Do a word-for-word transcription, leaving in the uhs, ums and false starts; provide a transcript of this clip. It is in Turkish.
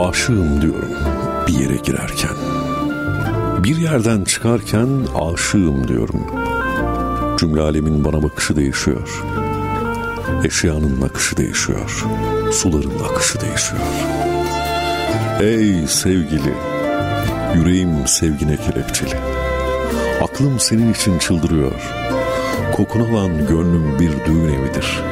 Aşığım diyorum bir yere girerken, bir yerden çıkarken aşığım diyorum. Cümle alemin bana bakışı değişiyor. Eşyanın akışı değişiyor. Suların akışı değişiyor. Ey sevgili, yüreğim sevgine kelepçeli. Aklım senin için çıldırıyor. Kokun alan gönlüm bir düğün evidir.